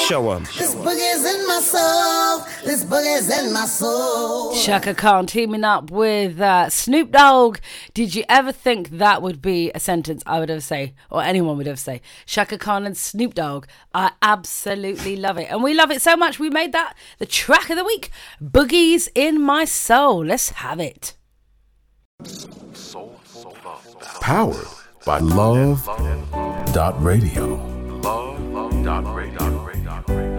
Show 'em. This boogie's in my soul. This boogie's in my soul. Shaka Khan teaming up with Snoop Dogg. Did you ever think that would be a sentence I would ever say, or anyone would ever say? Shaka Khan and Snoop Dogg. I absolutely love it. And we love it so much, we made that the track of the week. Boogie's in my soul. Let's have it. Powered by Love.Radio. Love.radio.